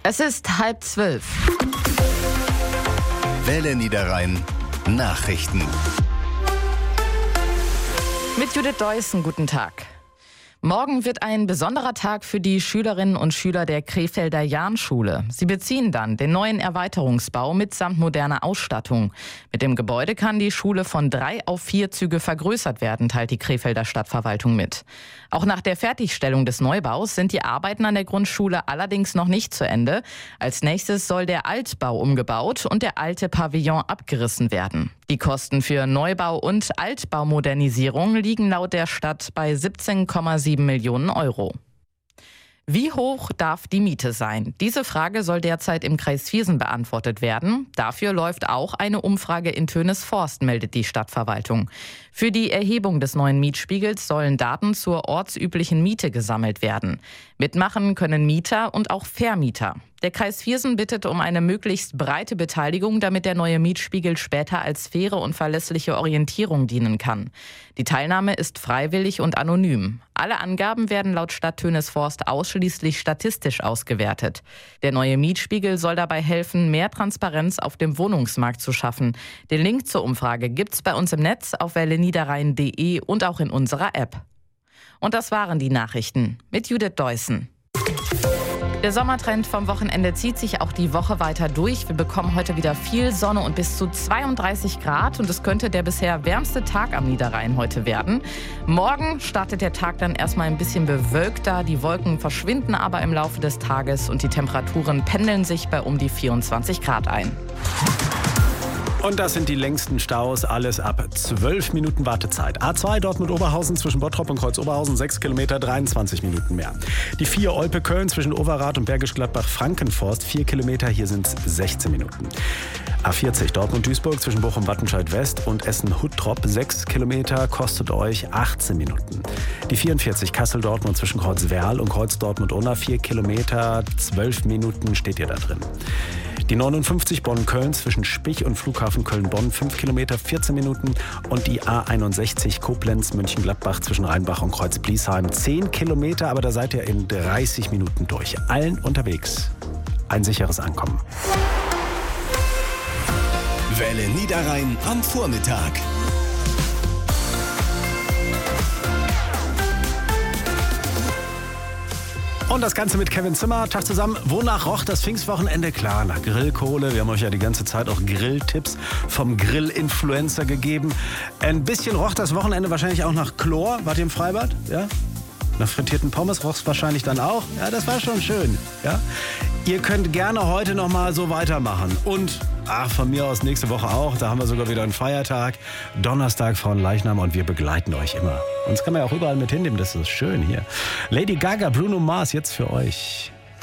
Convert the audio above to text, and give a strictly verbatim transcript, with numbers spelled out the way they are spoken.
Es ist halb zwölf. Welle Niederrhein Nachrichten. Mit Judith Deussen, guten Tag. Morgen wird ein besonderer Tag für die Schülerinnen und Schüler der Krefelder Jahnschule. Sie beziehen dann den neuen Erweiterungsbau mitsamt moderner Ausstattung. Mit dem Gebäude kann die Schule von drei auf vier Züge vergrößert werden, teilt die Krefelder Stadtverwaltung mit. Auch nach der Fertigstellung des Neubaus sind die Arbeiten an der Grundschule allerdings noch nicht zu Ende. Als nächstes soll der Altbau umgebaut und der alte Pavillon abgerissen werden. Die Kosten für Neubau und Altbaumodernisierung liegen laut der Stadt bei siebzehn Komma sieben Millionen Euro. Wie hoch darf die Miete sein? Diese Frage soll derzeit im Kreis Viersen beantwortet werden. Dafür läuft auch eine Umfrage in Tönesforst, meldet die Stadtverwaltung. Für die Erhebung des neuen Mietspiegels sollen Daten zur ortsüblichen Miete gesammelt werden. Mitmachen können Mieter und auch Vermieter. Der Kreis Viersen bittet um eine möglichst breite Beteiligung, damit der neue Mietspiegel später als faire und verlässliche Orientierung dienen kann. Die Teilnahme ist freiwillig und anonym. Alle Angaben werden laut Stadt Tönesforst ausschließlich statistisch ausgewertet. Der neue Mietspiegel soll dabei helfen, mehr Transparenz auf dem Wohnungsmarkt zu schaffen. Den Link zur Umfrage gibt's bei uns im Netz auf welle niederrhein punkt de und auch in unserer App. Und das waren die Nachrichten mit Judith Deussen. Der Sommertrend vom Wochenende zieht sich auch die Woche weiter durch. Wir bekommen heute wieder viel Sonne und bis zu zweiunddreißig Grad. Und es könnte der bisher wärmste Tag am Niederrhein heute werden. Morgen startet der Tag dann erstmal ein bisschen bewölkter. Die Wolken verschwinden aber im Laufe des Tages und die Temperaturen pendeln sich bei um die vierundzwanzig Grad ein. Und das sind die längsten Staus, alles ab zwölf Minuten Wartezeit. A zwei Dortmund-Oberhausen zwischen Bottrop und Kreuz-Oberhausen, sechs Kilometer, dreiundzwanzig Minuten mehr. Die vier Olpe-Köln zwischen Overath und Bergisch Gladbach-Frankenforst, vier Kilometer, hier sind es sechzehn Minuten. A vierzig Dortmund-Duisburg zwischen Bochum-Wattenscheid-West und Essen-Huttrop, sechs Kilometer, kostet euch achtzehn Minuten. Die vierundvierzig Kassel-Dortmund zwischen Kreuz-Werl und Kreuz-Dortmund-Unna, vier Kilometer, zwölf Minuten steht ihr da drin. Die neunundfünfzig Bonn-Köln zwischen Spich und Flughafen Köln-Bonn, fünf Kilometer, vierzehn Minuten. Und die A einundsechzig Koblenz-Mönchengladbach zwischen Rheinbach und Kreuz-Bliesheim, zehn Kilometer, aber da seid ihr in dreißig Minuten durch. Allen unterwegs ein sicheres Ankommen. Welle Niederrhein am Vormittag. Und das Ganze mit Kevin Zimmer. Tag zusammen. Wonach roch das Pfingstwochenende? Klar, nach Grillkohle. Wir haben euch ja die ganze Zeit auch Grilltipps vom Grill-Influencer gegeben. Ein bisschen roch das Wochenende wahrscheinlich auch nach Chlor. Wart ihr im Freibad? Ja? Nach frittierten Pommes roch es wahrscheinlich dann auch. Ja, das war schon schön. Ja? Ihr könnt gerne heute noch mal so weitermachen. Und ach, von mir aus nächste Woche auch. Da haben wir sogar wieder einen Feiertag. Donnerstag von Leichnam und wir begleiten euch immer. Uns kann man ja auch überall mit hinnehmen. Das ist schön hier. Lady Gaga, Bruno Mars jetzt für euch.